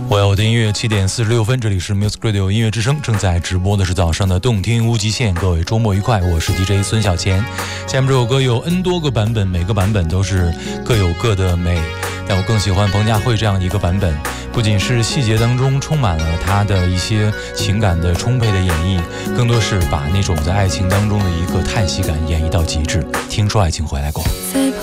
我的音乐7:46，这里是 Music Radio 音乐之声，正在直播的是早上的动听无极限。各位周末愉快，我是 DJ 孙小钱。下面这首歌有 N 多个版本，每个版本都是各有各的美，但我更喜欢彭佳慧这样一个版本，不仅是细节当中充满了她的一些情感的充沛的演绎，更多是把那种在爱情当中的一个叹息感演绎到极致。听说爱情回来过。